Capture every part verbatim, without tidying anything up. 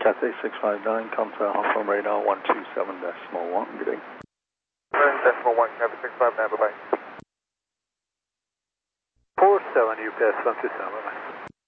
Cathay six five nine, contact Hong Kong radar one two seven decimal one, good day. one decimal one, Cathay six five nine, bye-bye. four seven U P S one two seven, bye-bye.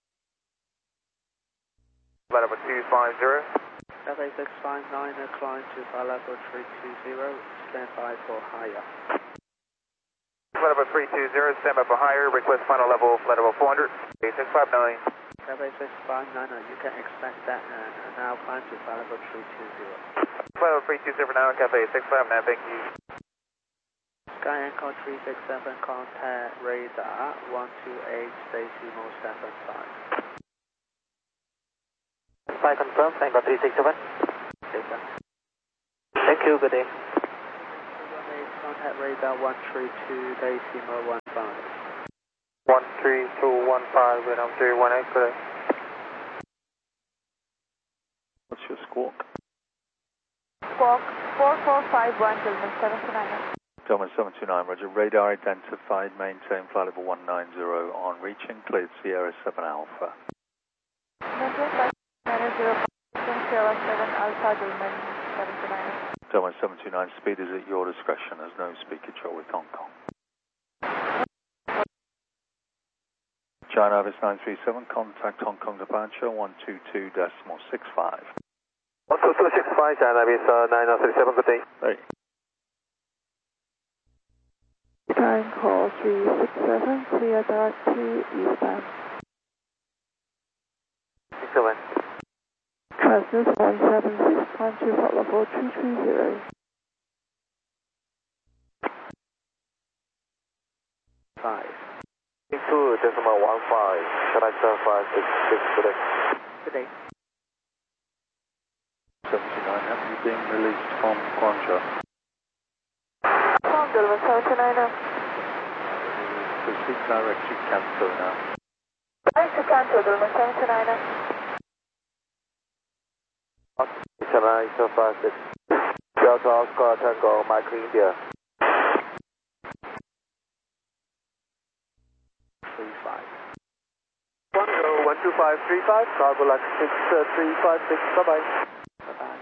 Flight level two five zero. Cathay six five nine, climb to flight level three two zero, stand by for higher. Flight level three two zero, stand by for higher, request final level, flight level four hundred, Cathay six five nine. Cathay six five nine, you can expect that uh, now climb to flight level three two zero. Flight level three two zero for now, Cathay six five nine, thank you. Sky Echo three six seven, contact radar one two eight, decimal seven five. Flight confirmed, Tango three six seven. Data. Thank you, good day. Contact radar one three two, decimal one five. one three two one five, Vietnam three one eight, good day. What's your squawk? Squawk four four five one, Delman seven two nine. Delman seven two nine, roger. Radar identified, maintain flight level one nine zero on reaching, cleared Sierra seven Alpha. Metro flight nine zero five, Sierra seven Alpha, Delman seven two nine. Delman seven two nine, speed is at your discretion, there's no speed control with Hong Kong. China Avis nine three seven, contact Hong Kong departure one two two decimal six five. one two two six five, China Avis uh, nine three seven, good day. Hey. Sky call three six seven, clear direct to eastbound. Excellent. Transnus one seven six, climb to flight level three three zero. Five. two decimal one five, Character five six six, good day. Good day. seven two nine, have you been released from Guangzhou? From Delman seven two nine. Proceed direct to Canto now. Direct to Canto, Delman seven two nine. Chennai, so five six. Delta Oscar Tango, Mike India. Three five. one zero one two five three five, cargo like six three five six, bye bye. Bye bye.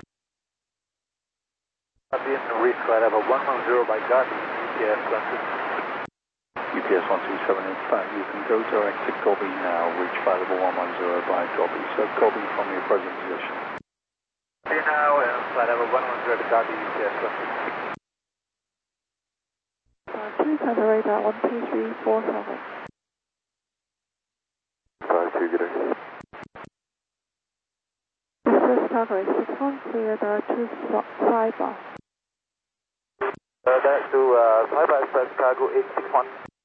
I've been reached flight level one one zero by Garden, U P S one two. U P S one two seven, in fact, you can go direct to Gobi now, reach flight level one one zero by Gobi. So Gobi from your present position. See now, and flight level one one zero to Garden, U P S one two. Two, Canto radar one two three four seven. five two, good day. This is Calgary six one, clear direct to Cyber. Uh, that's to uh, Cyber Express Cargo eight six one.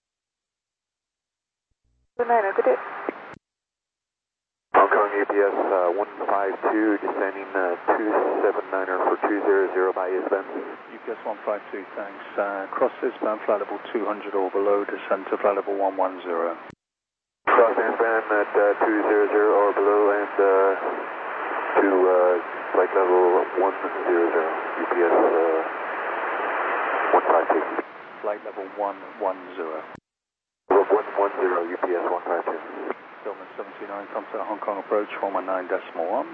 Good night, good day. Hong Kong U P S uh, one five two, descending uh, two seven niner for two zero zero by eastbound. U P S one five two, thanks. Uh, cross eastbound flight level two hundred or below, descend to flight level one one zero. Cross eastbound at uh, two zero zero or below and uh, to uh, flight level one zero zero, U P S uh, one five two. Flight level one one zero. one one zero, U P S one five two. Delman seven two nine, contact Hong Kong approach one one nine decimal one.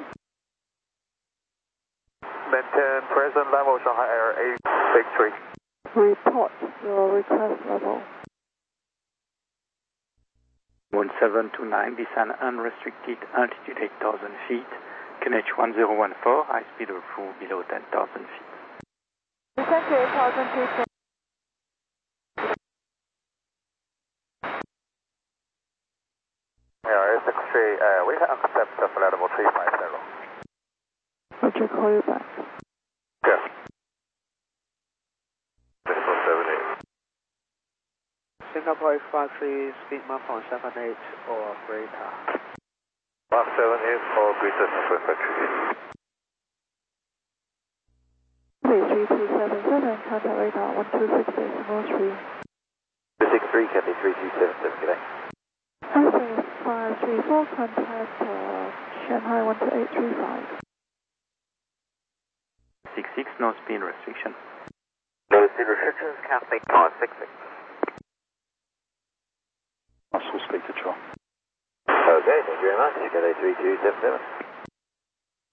Maintain present level, Shanghai Air eight six three. Report your request level. one seven two nine, descend unrestricted, altitude eight thousand feet, K N H one zero one four, high speed of full below ten thousand feet. Descend to eight thousand feet. Yeah, six three, uh, we can accept the flight level three five zero. Roger, call you back. Yes. Decimal seven eight. Singapore eight five three, speed mark on seven eight or greater. Mark seven eight or greater Singapore eight five three. three two seven seven, contact radar one two six decimal three. two six three, Cathay three two seven seven, good day. Access five three four, contact uh, Shanghai one two eight three five. six six, no speed restriction. No speed restrictions, Cathay on six six. Muscle speed control. Okay, thank you very much. Cathay three two seven seven.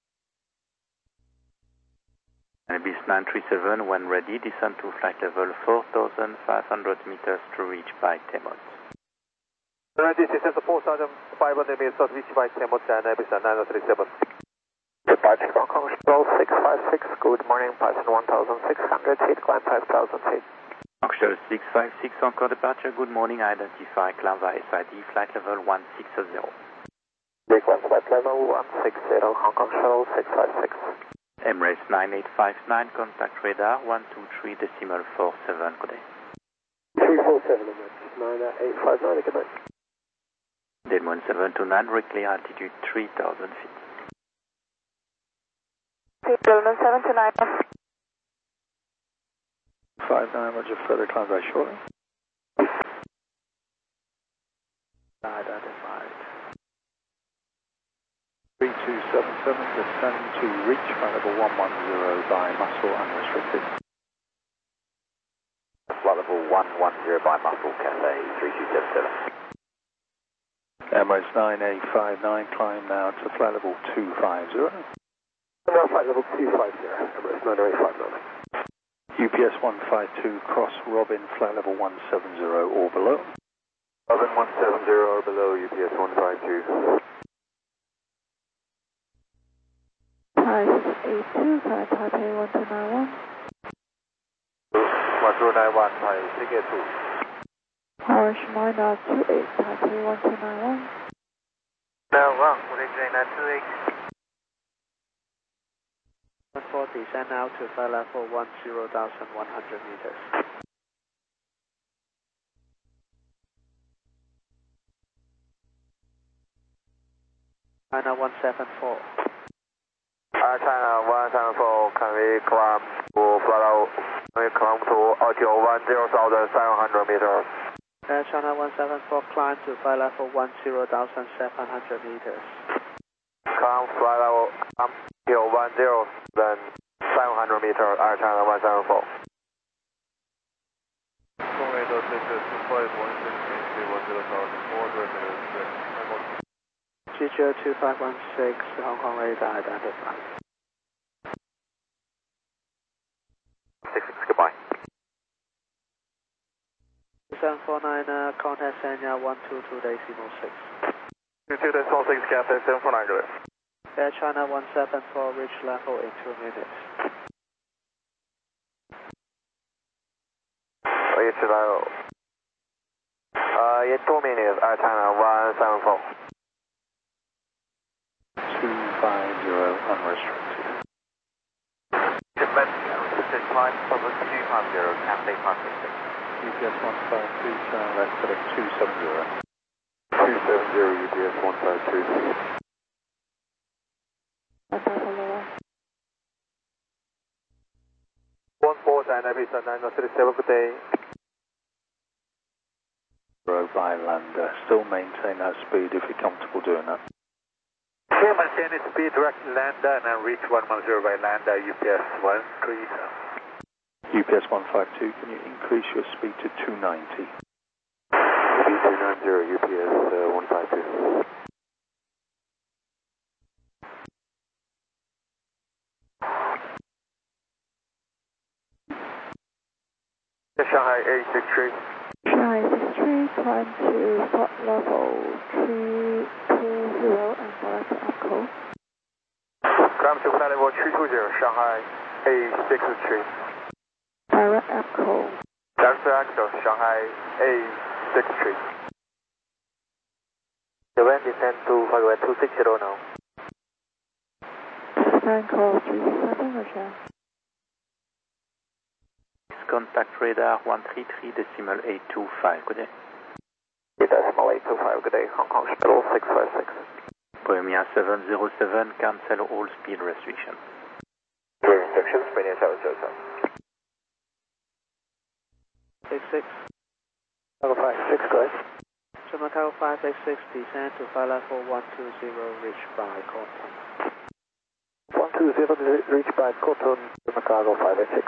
Airbus nine three seven, when ready, descend to flight level four thousand five hundred meters to reach by ten knots. Ready, descend to four thousand five hundred meters to reach by ten knots and Airbus nine three seven. Departure Hong Kong Shuttle six five six, good morning, passing one thousand six hundred feet, climb five thousand feet. Shuttle six five six, encore departure, good morning, identify, climb via S I D, flight level one six zero. Request flight level one six zero, Hong Kong Shuttle six five six. Emirates nine eight five nine, contact radar one two three decimal four seven, good day. three four seven, Emirates nine eight five nine, good night. Delmon seven two nine, reclear altitude three thousand feet. Delmon seven two nine. five nine, roger, further climb very shortly. Identified. three two seven seven, descend to reach flight level one one zero by muscle unrestricted. Flight level one one zero by muscle, Cathay three two seven seven. Emirates nine eight five nine, climb now to flight level two five zero. Now flight level two five zero, Emirates nine eight five nine. U P S one five two, cross Robin, flight level one seven zero or below. Robin one seven zero or below, U P S one five two. Thai six eight two, Thai Taipei one two nine one. one two nine one, Thai six eight two. Harsh Minor two eight, Taipei one two nine one. Now one, what is it, nine two eight? one four, descend now to flight level one zero thousand one hundred meters. China one seven four. Air China one seven four, can we climb to flight level, can we climb to altitude one zero thousand seven hundred meters? Air China one seven four, climb to flight level one zero thousand seven hundred meters. Climb flight level, climb to one zero then seven hundred meters, Air China one seven four. G G O two five one six, Hong Kong radar identified. six six, goodbye. seven four nine, uh, contact Sanya one two two decimal six. two two decimal six, Cathay seven four nine, good. Air China one seven four, reach level in two minutes. Reach level. Uh, in two minutes, Air China one seven four. two five zero, unrestricted. Defense, restricted climb, public two five zero, Cathay five six six. U P S one five two, turn left, select two seven zero. two seven zero, U P S one five two. one four, and Airbus nine three seven, good day. By lander, still maintain that speed if you're comfortable doing that. Okay, maintain its speed, direct lander, and then reach one one zero by lander, U P S one three. U P S one five two, can you increase your speed to two ninety? Speed two nine zero, U P S uh, one five two. Shanghai eight six three. Shanghai six three, climb to flight level three two zero and direct to APCO. Climb to flight level three two zero, Shanghai eight six three. Direct APCO. Direct to APCO, Shanghai eight six three. The wind descend to flight level two six zero now. Franco three six seven, Roger. Contact radar one three three decimal eight two five, good day. Decimal eight two five, good day, Hong Kong Shuttle six five six. Premier seven zero seven, cancel all speed restrictions. Your restrictions, Premier seven zero seven. six six. Level five six, go ahead. Macau five eight six, descend to flight level one two zero, reach by Corton. one two zero, reach by Corton, Macau five eight six.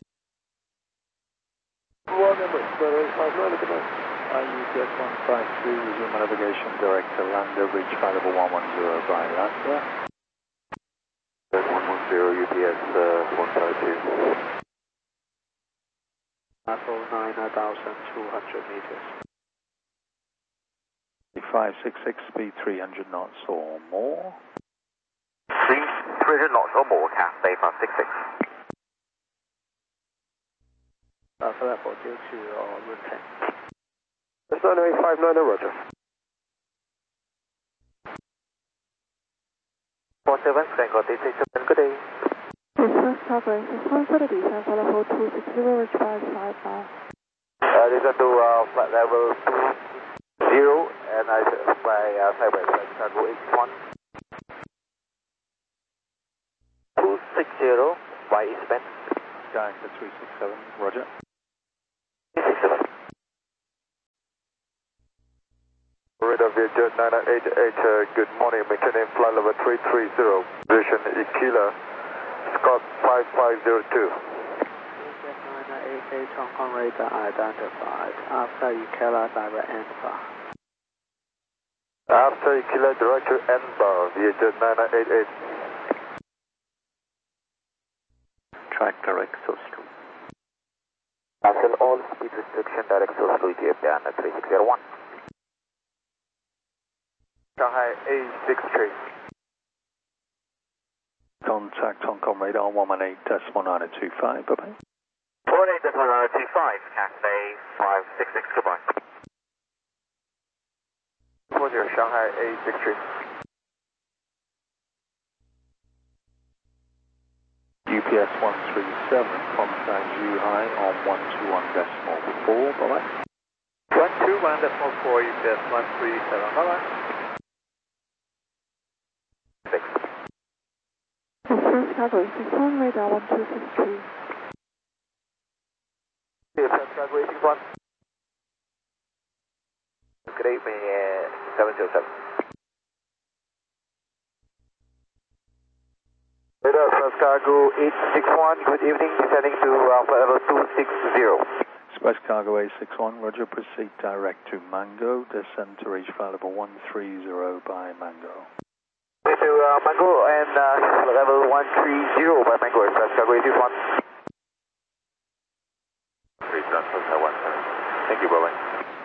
One Emirates nine eight five nine, good night. U P S one five three, resume navigation, direct to lander, reach flight level one one zero by lander. one one zero, U P S uh, one five two. Level nine thousand two hundred meters. five six six, speed three hundred knots or more. three hundred knots or more, Cathay five six six. Alpha level due to or retain. That's nine eight five nine, roger. four seven, Tango D six seven, good day. Business coverage is one thirty, descend for level two six zero, reach by five now. Uh, descend to uh, flight level two zero, and I by uh, Cyber Tango eight one. two six zero, by Eastman. Sky for three six seven, roger. three six seven. Radar Vietjet nine eight eight, uh, good morning, maintaining flight level three three zero, position Ikila, Scott five five zero two. nine eight eight Hong Kong radar identified after Ikela direct end bar. After Ikila, direct to N bar, Vietjet nine eight eight. Tractor exhaust two. Cancel all speed restriction, direct source to E T F down at three six zero one. Shanghai A six three. Contact Hong Kong radar one one eight decimal nine two five, bye bye. one eight decimal nine two five, Cathay five six six, goodbye. four zero, Shanghai A six three. U P S one three seven, contact Zhuhai on one two one decimal four, bye bye. one two one decimal four, U P S one three seven, bye bye. six. Business coverage is one radar one two six three. U P S Tango eight one. Good evening, uh, seven zero seven. Radar Express Cargo eight six one, good evening, descending to uh, flight level two six zero. Express Cargo eight six one, roger, proceed direct to Mango, descend to reach flight level one three zero by Mango. To uh, Mango and uh, level one three zero by Mango Express Cargo eight six one. three seven, one seven. Thank you, bye-bye.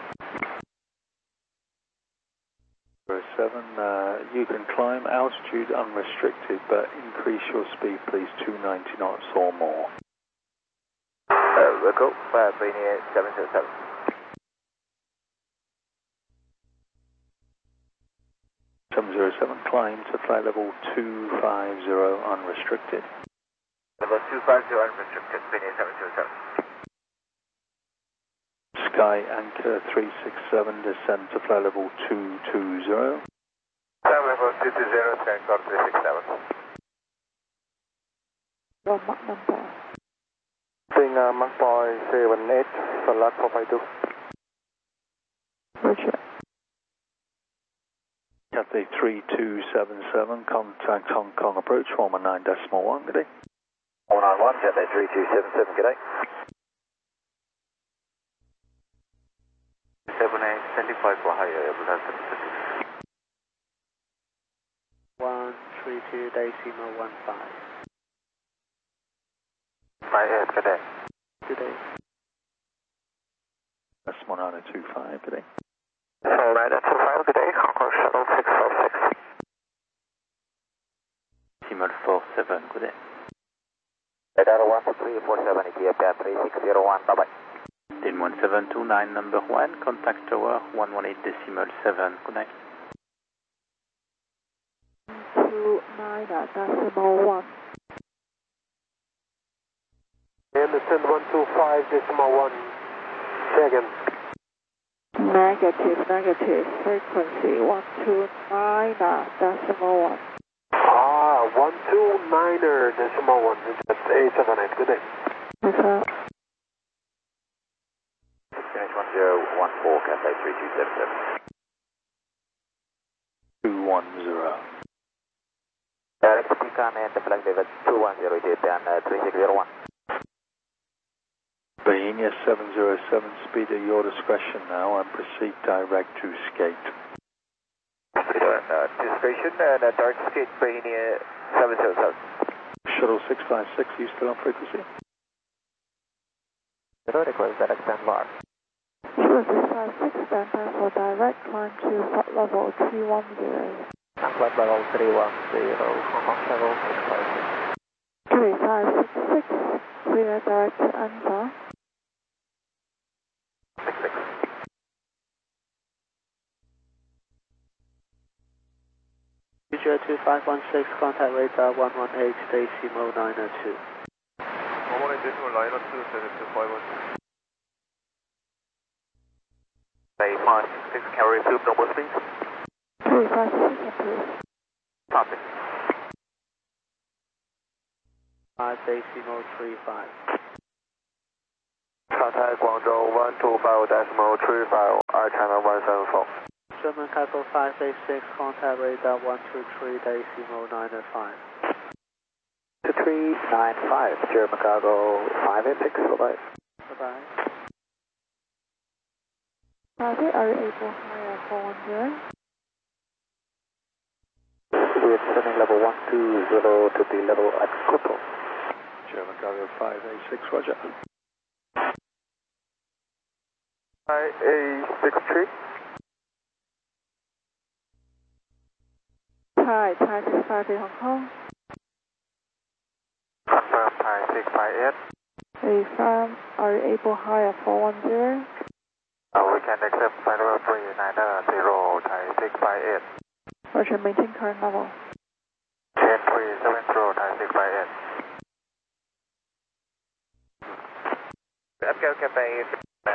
seven, uh, you can climb altitude unrestricted, but increase your speed please two ninety knots or more. Uh, we'll go for Benin seven zero seven. seven zero seven, climb to flight level two five zero unrestricted. Level two five zero unrestricted, Benin seven zero seven. Sky Anchor three six seven, descend to flight level two two zero. Sky level two two zero, Sky Anchor three six seven. Your Mach number. Thing uh, Mach Boy seven eight, Salat four five two. Roger. Cathay three two seven seven, contact Hong Kong approach one one nine decimal one, good day. one nine one, Cathay three two seven seven, good day. seven eight, seventy-five for higher, one three two decimal one five. My head, good day. Good day. Decimal nine two five, good day. All right, that's five, good day, Hong Kong Shuttle six four six. Decimal four seven, good day. Radar one three four seven, E T F down three six zero one, bye bye. Tin one seven two nine, number one, contact tower one one eight decimal seven, good night. Two nine decimal one. Anderson one two five decimal one, second. Negative, negative, frequency one two nine decimal one. Ah, one two niner decimal one, that's eight seven eight, good day. Yes, sir. Finish one zero one four, Cathay three two seven seven. two one zero. Direct to Pecan and the flight level two one zero, E T F down uh, three six zero one. Bahenia seven zero seven, speed at your discretion now and proceed direct to skate. Uh, discretion and uh, direct skate, Bahenia seven zero seven. Shuttle six five six, you still on frequency? Zero, request direct standby. Shuttle six five six, stand by for direct climb to flight level three one zero. And flight level three one zero, Hong Kong Shuttle six five six. three five six six, clear direct to Anza. six six. Future two five one six, contact radar one one eight, Decimal nine oh two. one one eight Decimal nine oh two, two five one six. Say five six, carry two, double speed. three five six, approved. Copy. five Decimal three five. Contact Guangzhou one two five decimal three five, Air China one seven four. German Echo five eight six, contact radar one two three, Decimal nine oh five. two three nine five, German Cargo five eight six, bye-bye. Bye-bye. Target, are you able to hire four one zero? We're sending level one two zero to the level at Koto. German Cargo five eight six, roger. five eight six three. Thai, Thai six five eight Hong Kong. Confirm Thai six five eight. Confirm, are you able to hire four one zero? Uh, we can accept flight level three nine zero, Thai six five eight. Roger, maintain current level. ten three seven zero, Thai six five eight. Okay, okay, bye.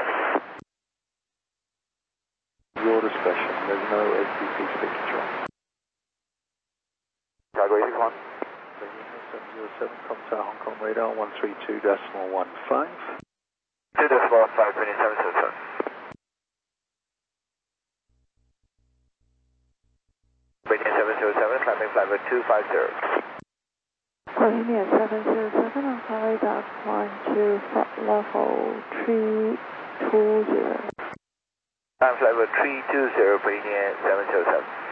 Your discretion, there's no A T P speaking to. Cargo eight six one. seven zero seven, contact Hong Kong radar one three two decimal one five. two decimal five, twenty-seven zero seven. Beijing seven zero seven, climbing flight level two five zero. Bohemia seven zero seven, on car radar climb to flight level three two zero. Climb flight level three two zero, Beijing seven zero seven.